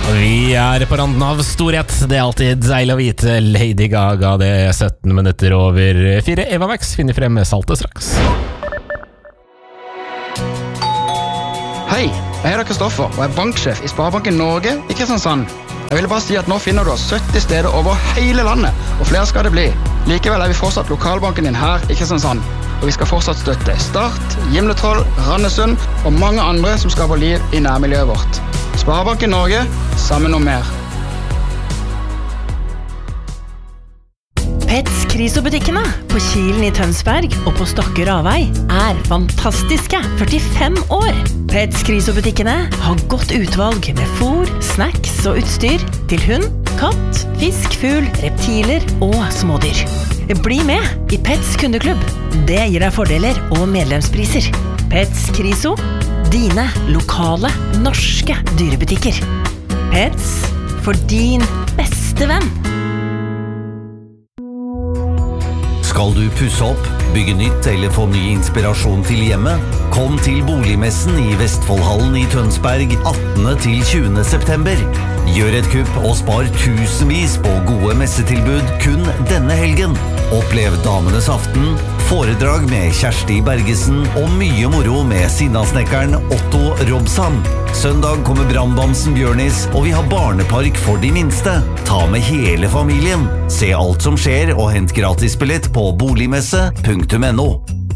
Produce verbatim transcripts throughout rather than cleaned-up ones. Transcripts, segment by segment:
Vi er på randen av storhet. Det er alltid deilig å vite. Lady Gaga, det er sytten minutter over fire. Eva Max finner frem med saltet straks. Hei, jeg heter Kristoffer og er banksjef i Sparebanken Norge i Kristiansand. Jeg ville bare si at nå finner du oss sytti steder over hele landet, og flere skal det bli. Likevel er vi fortsatt lokalbanken din her i Kristiansand, og vi skal fortsatt støtte Start, Gimletroll, Randesund og mange andre som skaper liv i nærmiljøet vårt. Sparebanken Norge, sammen om mer. Pets Kriso-butikkene på Kilen i Tønsberg og på Stokke Ravei er fantastiske førtifem år. Pets Kriso-butikkene har godt utvalg med fôr, snacks og utstyr til hund, katt, fisk, fugl, reptiler og smådyr. Bli med i Pets kundeklubb. Det gir deg fordeler og medlemspriser. Pets Kriso, dine lokale norske dyrebutikker. Pets for din beste venn. Skal du pusse opp, bygge nytt eller få ny inspirasjon til hjemmet? Kom til Boligmessen i Vestfoldhallen i Tønsberg attende til tjuende september. Gjør et kupp og spar tusenvis på gode messetilbud kun denne helgen. Opplev Damenes aften, foredrag med Kjersti Bergesen og mye moro med Sinnasnekkeren Otto Robsam. Søndag kommer Brandbamsen Bjørnis, og vi har barnepark for de minste. Ta med hele familien. Se alt som skjer og hent gratisbillett på boligmesse punktum no.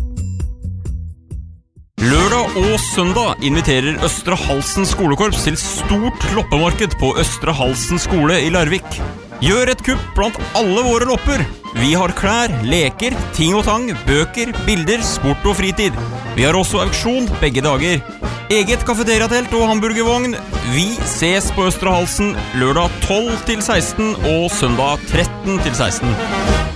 Lørdag og søndag inviterer Østre Halsen skolekorps til stort loppemarked på Østre Halsen skole i Larvik. Gjør et kupp blant alle våre lopper. Vi har klær, leker, ting og tang, bøker, bilder, sport og fritid. Vi har også auksjon begge dager. Eget kafeteriatelt og hamburgervogn. Vi ses på Østre Halsen lørdag tolv til seksten og søndag tretten til seksten.